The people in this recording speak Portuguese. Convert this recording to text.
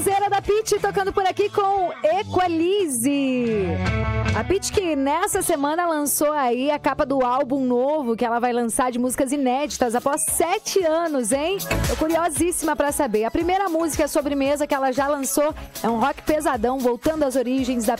Sonzeira da Pitty tocando por aqui com Equalize. A Pitty que nessa semana lançou aí a capa do álbum novo que ela vai lançar de músicas inéditas após 7 anos, hein? Tô curiosíssima pra saber. A primeira música Sobremesa que ela já lançou é um rock pesadão, voltando às origens da